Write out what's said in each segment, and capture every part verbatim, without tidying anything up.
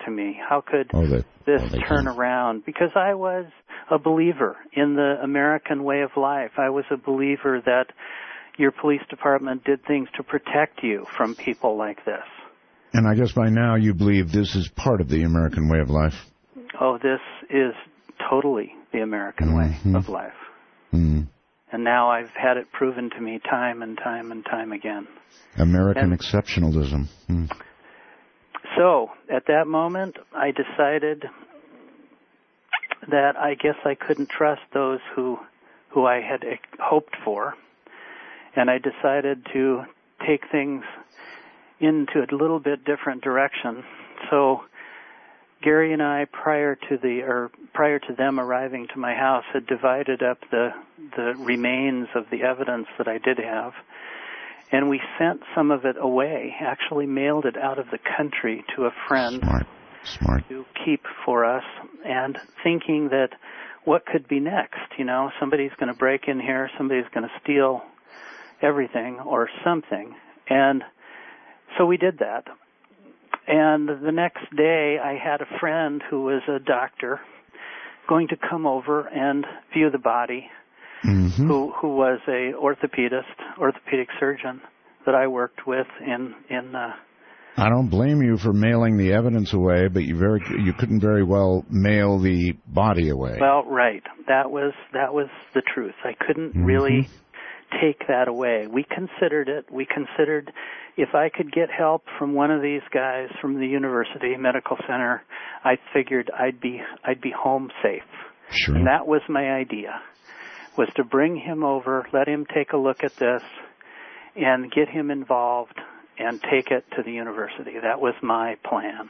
to me? How could oh, they, this oh, turn can. around? Because I was a believer in the American way of life. I was a believer that your police department did things to protect you from people like this. And I guess by now you believe this is part of the American way of life. Oh, this is totally the American mm-hmm. way of life. Mm. And now I've had it proven to me time and time and time again. American and exceptionalism. Mm. So, at that moment, I decided that I guess I couldn't trust those who who I had hoped for. And I decided to take things into a little bit different direction. So Gary and I, prior to the or prior to them arriving to my house, had divided up the the remains of the evidence that I did have, and we sent some of it away. Actually, mailed it out of the country to a friend Smart. Smart. to keep for us, and thinking that what could be next? You know, somebody's going to break in here, somebody's going to steal everything or something, and so we did that. And the next day, I had a friend who was a doctor going to come over and view the body, mm-hmm. who who was a orthopedist, orthopedic surgeon that I worked with in in. Uh, I don't blame you for mailing the evidence away, but you very you couldn't very well mail the body away. Well, right. That was that was the truth. I couldn't mm-hmm. really take that away. We considered it. We considered if I could get help from one of these guys from the university medical center, I figured I'd be I'd be home safe. Sure. And that was my idea, was to bring him over, let him take a look at this, and get him involved and take it to the university. That was my plan.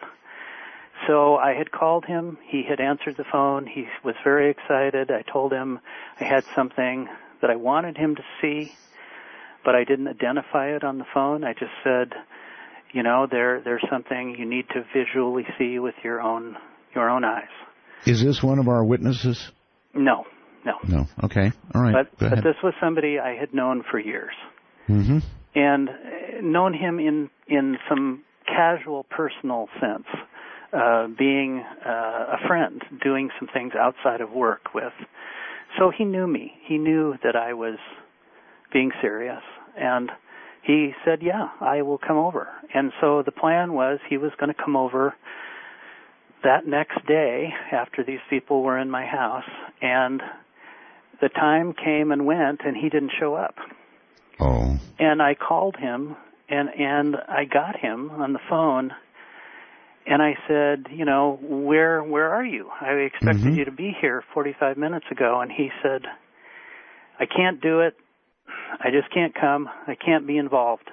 So I had called him. He had answered the phone. He was very excited. I told him I had something that I wanted him to see, but I didn't identify it on the phone. I just said, you know, there there's something you need to visually see with your own your own eyes. Is this one of our witnesses? No, no. No. Okay. All right. But, Go ahead. but this was somebody I had known for years. Mm-hmm. And known him in, in some casual personal sense, uh, being uh, a friend, doing some things outside of work with. So he knew me. He knew that I was being serious. And he said, yeah, I will come over. And so the plan was he was going to come over that next day after these people were in my house. And the time came and went, and he didn't show up. Oh. And I called him, and, and I got him on the phone. And I said, you know, where where are you? I expected mm-hmm. you to be here forty-five minutes ago. And he said, I can't do it. I just can't come. I can't be involved.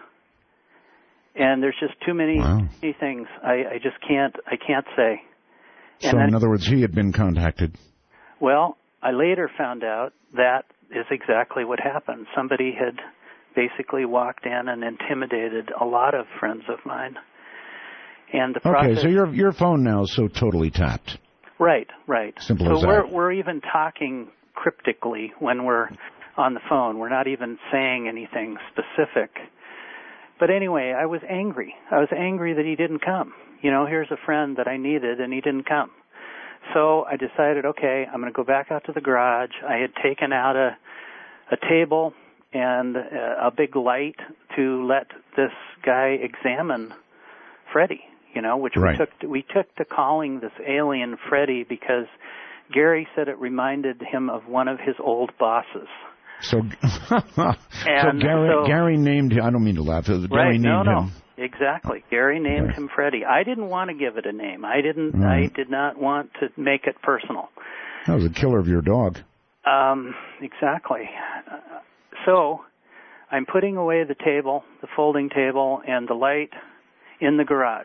And there's just too many, wow. many things I, I just can't I can't say. So and then, in other words, he had been contacted. Well, I later found out that is exactly what happened. Somebody had basically walked in and intimidated a lot of friends of mine. And the process, okay, so your your phone now is so totally tapped. Right, right. Simple so as that. we're we're even talking cryptically when we're on the phone. We're not even saying anything specific. But anyway, I was angry. I was angry that he didn't come. You know, here's a friend that I needed, and he didn't come. So I decided, okay, I'm going to go back out to the garage. I had taken out a a table and a, a big light to let this guy examine Freddie. You know, which right. we took to, we took to calling this alien Freddie because Gary said it reminded him of one of his old bosses. So, so Gary, so, Gary named him. I don't mean to laugh. Gary right, named no, no. him. Exactly. Gary named right. him Freddie. I didn't want to give it a name. I didn't. Right. I did not want to make it personal. That was a killer of your dog. Um, exactly. Uh, so, I'm putting away the table, the folding table, and the light in the garage.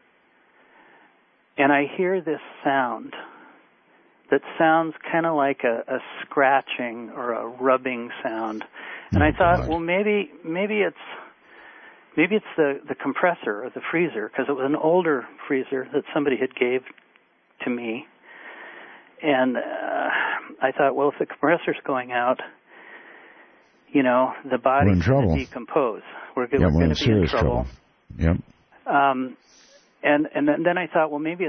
And I hear this sound that sounds kind of like a, a scratching or a rubbing sound. And oh, I thought, God. well, maybe maybe it's maybe it's the, the compressor or the freezer, because it was an older freezer that somebody had gave to me. And uh, I thought, well, if the compressor's going out, you know, the body's going to decompose. We're, yeah, we're going to be in trouble. trouble. Yep. Um, and and then, then I thought, well, maybe